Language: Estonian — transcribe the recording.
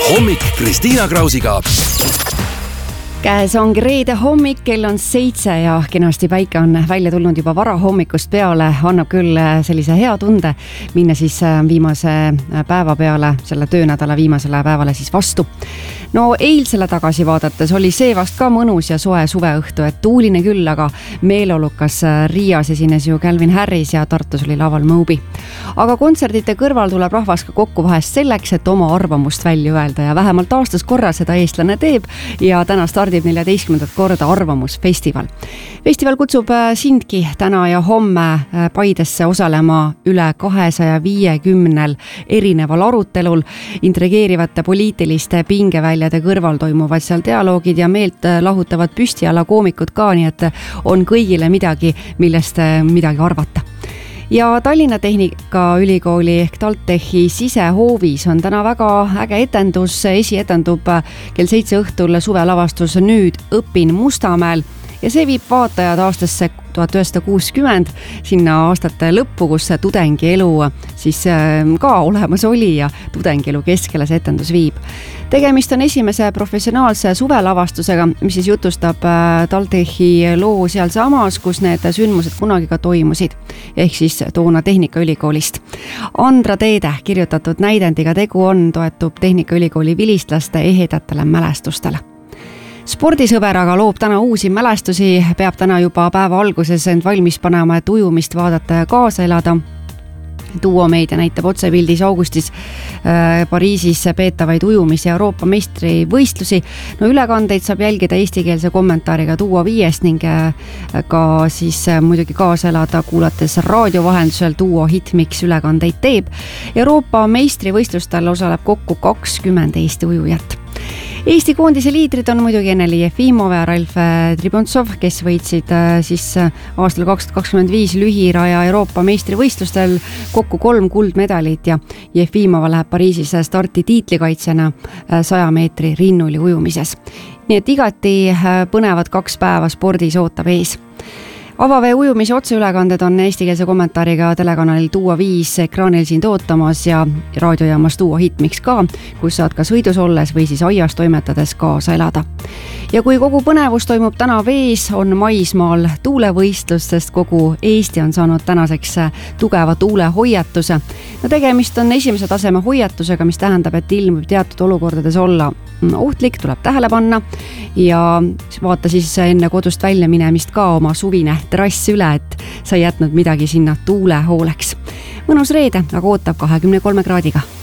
hommik Kristiina Krausiga. Käes ongi reede hommik, kell on 7 ja kenasti päike on välja tulnud juba vara hommikust peale. Annab küll sellise hea tunde minna siis viimase päeva peale, selle töönädala viimasele päevale siis vastu. No eilsele tagasi vaadates oli see vast ka mõnus ja soe suveõhtu, et tuuline küll, aga meeleolukas Riias esines ju Calvin Harris ja Tartus oli laval Moby. Aga kontserdite kõrval tuleb rahvas ka kokku vahest selleks, et oma arvamust välja öelda ja vähemalt aastas korra seda eestlane teeb ja täna stardib 14. korda Arvamusfestival. Festival kutsub sindki täna ja homme Paidesse osalema üle 250 erineval arutelul. Intrigeerivate poliitiliste pingeväljade kõrval toimuvad seal dialoogid ja meelt lahutavad püstiala koomikud ka, nii et on kõigile midagi, millest midagi arvata. Ja Tallinna Tehnikaülikooli ehk TalTechi sisehoovis on täna väga äge etendus. Esietendub kell 7 õhtul suvelavastus Nüüd õpin Mustamäel ja see viib vaatajad aastasse 1960 sinna aastate lõppu, kus tudengi elu siis ka olemas oli ja tudengi elu keskele see etendus viib. Tegemist on esimese professionaalse suvelavastusega, mis siis jutustab TalTechi loo seal samas, kus need sündmused kunagi ka toimusid, ehk siis toona Tehnikaülikoolist. Andra Teede kirjutatud näidendiga tegu on, toetub Tehnikaülikooli vilistlaste ehedatele mälestustele. Spordisõber aga loob täna uusi mälestusi, peab täna juba päeva alguses end valmis panema, et ujumist vaadata ja kaasa elada. Duo Meedia näitab otsepildis augustis Pariisis peetavaid ujumis- ja Euroopa meistrivõistlusi. No ülekandeid saab jälgida eestikeelse kommentaariga Duo 5 ning ka siis muidugi kaasa elada, kuulates raadio vahendusel Duo Hitmix ülekandeid teeb. Euroopa meistrivõistlustel osaleb kokku 20 Eesti ujujat. Eesti koondise liidrid on muidugi Eneli Jefimov ja Ralf Tribuntsov, kes võitsid siis aastal 2025 lühiraja Euroopa meistrivõistlustel kokku 3 kuldmedalit ja Jefimova läheb Pariisis starti tiitlikaitsjana 100 meetri rinnuli ujumises. Nii et igati põnevad 2 päeva spordis ootab ees. Avavee ujumise otseülekanded on eestikeelse kommentaariga telekanalil Duo 5 ekraanil siin ootamas ja raadiojaamas Duo Hitmix ka, kus saad ka sõidus olles või siis aias toimetades kaasa elada. Ja kui kogu põnevus toimub täna vees, on maismaal tuulevõistlus, sest kogu Eesti on saanud tänaseks tugeva tuulehoiatuse. No tegemist on esimese taseme hoiatusega, mis tähendab, et ilm võib teatud olukordades olla ohtlik, tuleb tähele panna ja vaata siis enne kodust välja minemist ka oma suvine terrass üle, et sa ei jätnud midagi sinna tuule hooleks. Mõnus reede, aga ootab 23 kraadiga.